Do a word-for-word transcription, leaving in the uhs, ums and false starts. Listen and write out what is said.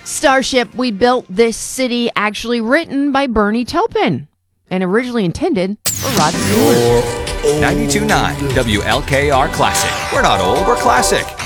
Starship, We Built This City, actually written by Bernie Taupin and originally intended for Rod Stewart. ninety-two point nine W L K R Classic. We're not old, we're classic.